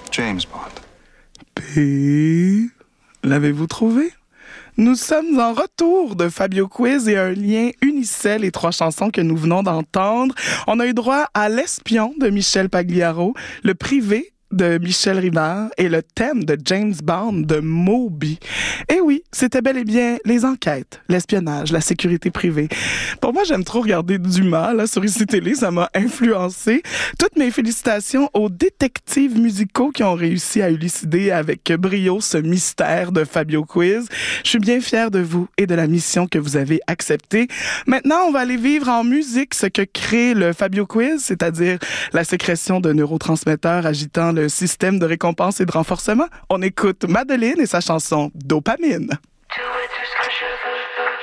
James Bond. P. L'avez-vous trouvé? Nous sommes en retour de Fabio Quiz et un lien unissait les 3 chansons que nous venons d'entendre. On a eu droit à L'Espion de Michel Pagliaro, Le Privé de Michel Rivard et le thème de James Bond de Moby. Et oui, c'était bel et bien les enquêtes, l'espionnage, la sécurité privée. Pour moi, j'aime trop regarder Dumas là, sur ICI Télé, ça m'a influencé. Toutes mes félicitations aux détectives musicaux qui ont réussi à élucider avec brio ce mystère de Fabio Quiz. Je suis bien fière de vous et de la mission que vous avez acceptée. Maintenant, on va aller vivre en musique ce que crée le Fabio Quiz, c'est-à-dire la sécrétion de neurotransmetteurs agitant le système de récompense et de renforcement. On écoute Madeleine et sa chanson Dopamine. Tu es tout ce que je